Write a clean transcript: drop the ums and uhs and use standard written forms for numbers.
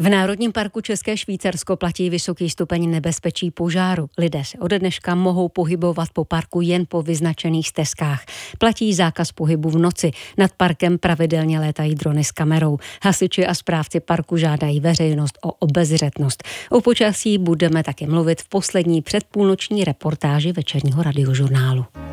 V Národním parku České Švýcarsko platí vysoký stupeň nebezpečí požáru. Lidé se ode dneška mohou pohybovat po parku jen po vyznačených stezkách. Platí zákaz pohybu v noci. Nad parkem pravidelně létají drony s kamerou. Hasiči a správci parku žádají veřejnost o obezřetnost. O počasí budeme taky mluvit v poslední předpůlnoční reportáži večerního radiožurnálu.